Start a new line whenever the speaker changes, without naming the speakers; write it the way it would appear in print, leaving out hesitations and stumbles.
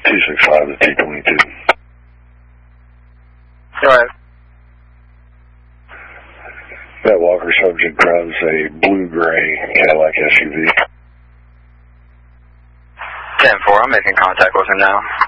265 to T22.
Go ahead.
That Walker subject drives a blue-gray Cadillac SUV.
10-4, I'm making contact with him now.